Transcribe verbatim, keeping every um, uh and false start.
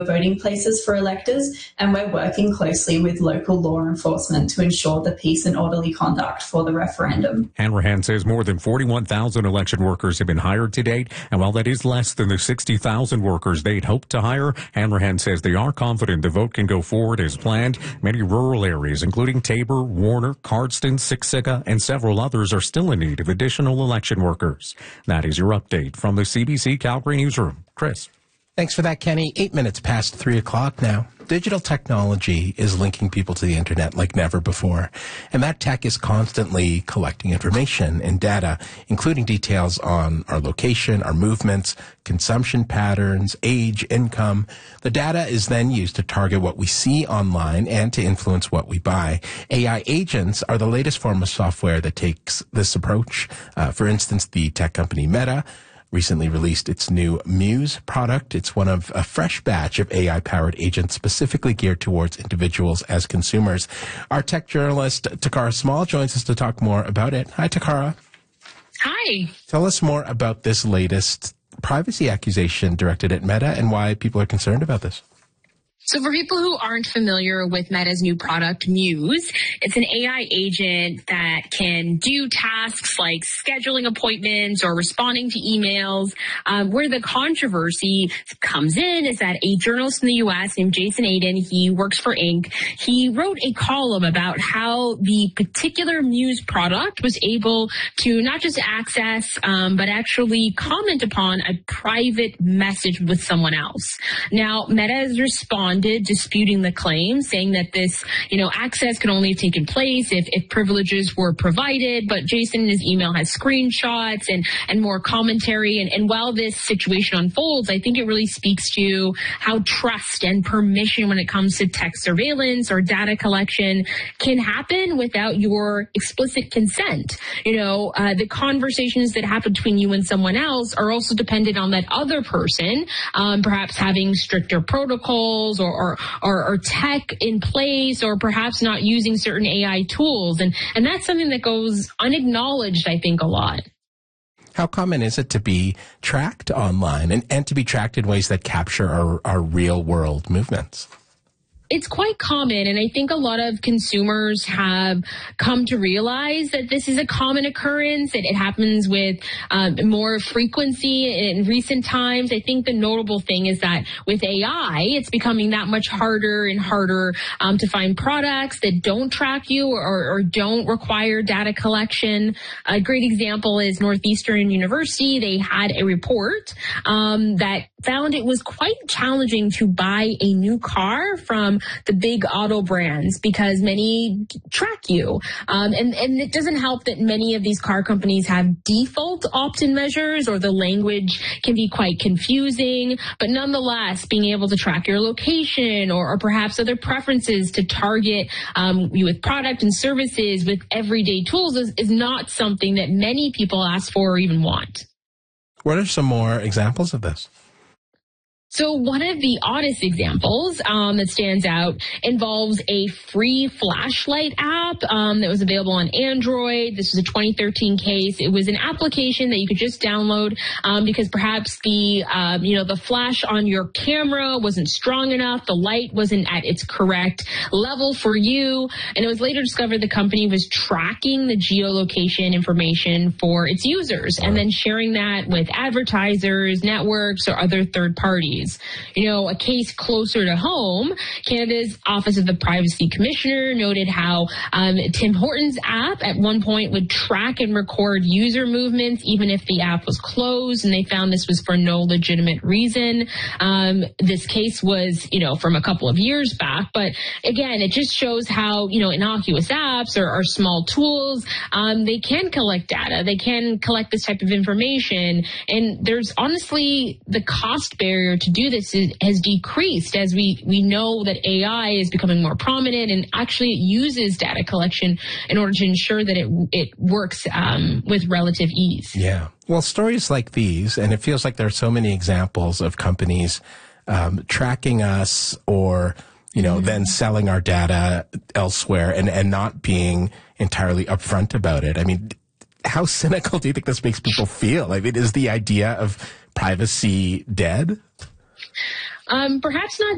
voting places for electors, and we're working closely with local law enforcement to ensure the peace and orderly conduct for the referendum. Hanrahan says more than forty-one thousand election workers have been hired to date, and while that is less than the sixty thousand workers they'd hoped to hire, Hanrahan says they are confident the vote can go forward as planned. Many rural areas, including Taber, Warner, Cardston, Siksika, and several others, are still in need of additional election workers. That is your update from the C B C Calgary Newsroom. Chris. Thanks for that, Kenny. Eight minutes past three o'clock now. Digital technology is linking people to the internet like never before. And that tech is constantly collecting information and data, including details on our location, our movements, consumption patterns, age, income. The data is then used to target what we see online and to influence what we buy. A I agents are the latest form of software that takes this approach. Uh, for instance, the tech company Meta recently released its new Muse product. It's one of a fresh batch of A I-powered agents specifically geared towards individuals as consumers. Our tech journalist, Takara Small, joins us to talk more about it. Hi, Takara. Hi. Tell us more about this latest privacy accusation directed at Meta and why people are concerned about this. So for people who aren't familiar with Meta's new product, Muse, it's an A I agent that can do tasks like scheduling appointments or responding to emails. Um, where the controversy comes in is that a journalist in the U S named Jason Aden, he works for Inc, he wrote a column about how the particular Muse product was able to not just access, um, but actually comment upon a private message with someone else. Now, Meta has responded disputing the claim, saying that this, you know, access could only have taken place if, if privileges were provided. But Jason in his email has screenshots and, and more commentary. And, and while this situation unfolds, I think it really speaks to how trust and permission when it comes to tech surveillance or data collection can happen without your explicit consent. You know, uh, the conversations that happen between you and someone else are also dependent on that other person, um, perhaps having stricter protocols or Or, or, or tech in place, or perhaps not using certain A I tools. And, and that's something that goes unacknowledged, I think, a lot. How common is it to be tracked online and, and to be tracked in ways that capture our, our real world movements? It's quite common, and I think a lot of consumers have come to realize that this is a common occurrence. It, it happens with um, more frequency in recent times. I think the notable thing is that with A I, it's becoming that much harder and harder um, to find products that don't track you or, or don't require data collection. A great example is Northeastern University. They had a report um, that found it was quite challenging to buy a new car from the big auto brands because many track you. Um, and, and it doesn't help that many of these car companies have default opt-in measures, or the language can be quite confusing. But nonetheless, being able to track your location or, or perhaps other preferences to target um, you with product and services with everyday tools is, is not something that many people ask for or even want. What are some more examples of this? So one of the oddest examples um, that stands out involves a free flashlight app um, that was available on Android. This was a twenty thirteen case. It was an application that you could just download um, because perhaps the um, you know the flash on your camera wasn't strong enough. The light wasn't at its correct level for you. And it was later discovered the company was tracking the geolocation information for its users and then sharing that with advertisers, networks, or other third parties. You know, a case closer to home, Canada's Office of the Privacy Commissioner noted how um, Tim Hortons app at one point would track and record user movements even if the app was closed, and they found this was for no legitimate reason. Um, this case was, you know, from a couple of years back, but again, it just shows how, you know, innocuous apps or, or small tools, um, they can collect data, they can collect this type of information, and there's honestly the cost barrier to do this is, has decreased as we, we know that A I is becoming more prominent, and actually it uses data collection in order to ensure that it it works um, with relative ease. Yeah. Well, stories like these, and it feels like there are so many examples of companies um, tracking us or, you know, mm-hmm. then selling our data elsewhere and, and not being entirely upfront about it. I mean, how cynical do you think this makes people feel? I mean, is the idea of privacy dead? Um, perhaps not